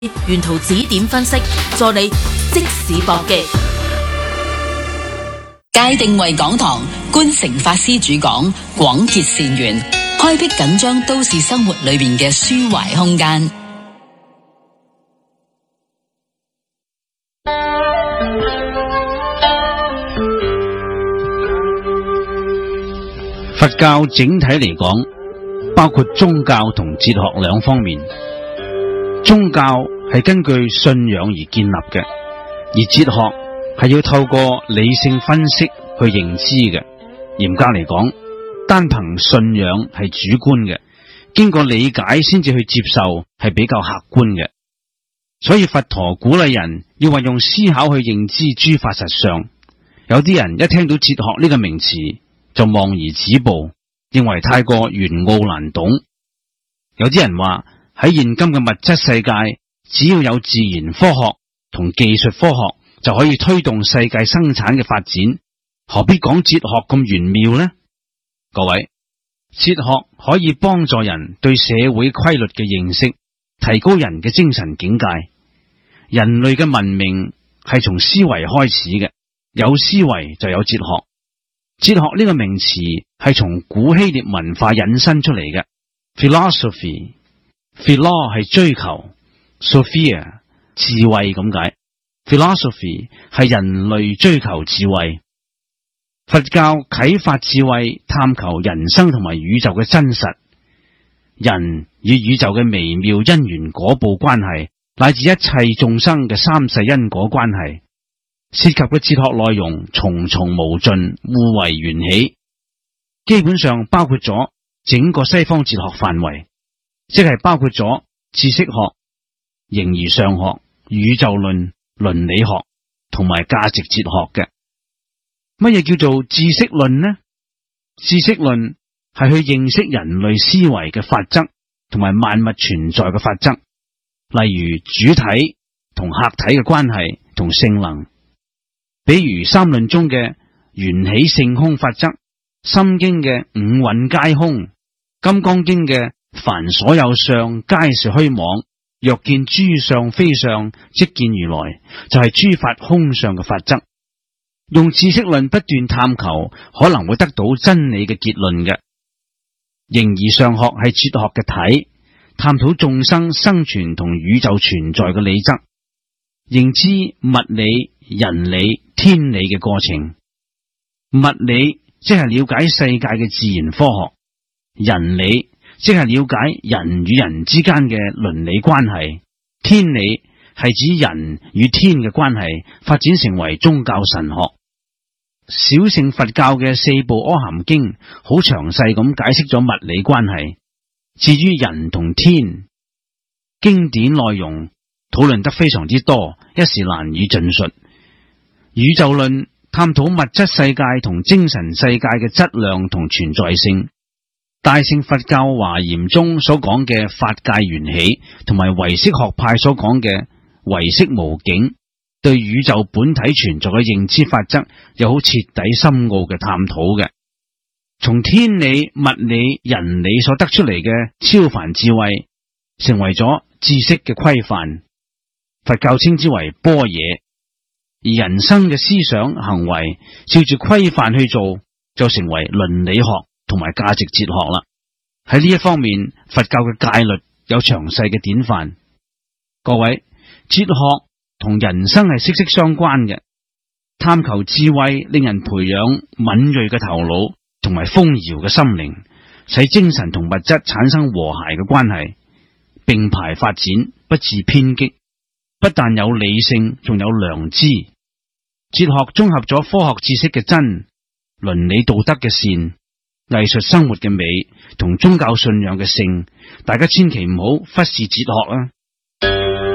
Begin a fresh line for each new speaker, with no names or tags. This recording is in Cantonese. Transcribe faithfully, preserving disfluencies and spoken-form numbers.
沿途指點分析，助你即時搏擊。
界定為講堂，觀誠法師主講，廣結善緣，開闢緊張都市生活裏邊嘅抒懷空間。
佛教整體嚟講，包括宗教同哲學兩方面。宗教係根據信仰而建立嘅，而哲學係要透過理性分析去認知嘅。嚴格嚟講，單憑信仰係主觀嘅，經過理解先至去接受係比較客觀嘅。所以佛陀鼓勵人要運用思考去認知諸法實相。有啲人一聽到哲學呢個名詞就望而止步，認為太過玄奧難懂。有啲人話喺現今嘅物質世界，只要有自然科學同技術科學就可以推動世界生產嘅發展，何必講哲學咁玄妙呢？各位，哲學可以幫助人對社會規律嘅認識，提高人嘅精神境界。人類嘅文明係從思維開始嘅，有思維就有哲學。哲學呢個名詞係從古希臘文化引申出嚟嘅 philosophy。philo 係追求 ，sophia 智慧咁解。philosophy 係人類追求智慧。佛教啟發智慧，探求人生同埋宇宙嘅真實，人與宇宙嘅微妙因緣果報關係，乃至一切眾生嘅三世因果關係，涉及嘅哲學內容重重無盡，互為緣起，基本上包括咗整個西方哲學範圍，即係包括咗知識學、形而上學、宇宙論、倫理學同埋價值哲學嘅。乜嘢叫做知識論呢？知識論係去認識人類思維嘅法則同埋萬物存在嘅法則，例如主體同客體嘅關係同性能，比如三論中嘅緣起性空法則，心經嘅五蘊皆空，金剛經嘅凡所有相皆是虛妄，若見諸相非相，即見如來，就係、是、諸法空相嘅法則。用知識論不斷探求，可能會得到真理嘅結論嘅。形而上學係哲學嘅體，探討眾生生存同宇宙存在嘅理則，認知物理、人理、天理嘅過程。物理即係了解世界嘅自然科學，人理即係了解人與人之間嘅倫理關係，天理係指人與天嘅關係發展成為宗教神學。小乘佛教嘅四部阿含經好詳細咁解釋咗物理關係。至於人同天，經典內容討論得非常之多，一時難以盡述。宇宙論探討物質世界同精神世界嘅質量同存在性。大乘佛教華嚴中所講嘅法界緣起，同埋唯識學派所講嘅唯識無境，對宇宙本體存在嘅認知法則有好徹底深奧嘅探討嘅。從天理、物理、人理所得出嚟嘅超凡智慧，成為咗知識嘅規範。佛教稱之為般若，而人生嘅思想行為照住規範去做，就成為倫理學同埋價值哲學啦。喺呢一方面，佛教嘅戒律有詳細嘅典範。各位，哲學同人生係息息相關嘅。探求智慧，令人培養敏銳嘅頭腦同埋豐饒嘅心靈，使精神同物質產生和諧嘅關係，並排發展，不致偏激。不但有理性，仲有良知。哲學綜合咗科學知識嘅真、倫理道德嘅善、藝術生活嘅美同宗教信仰嘅聖，大家千祈唔好忽視哲學啊！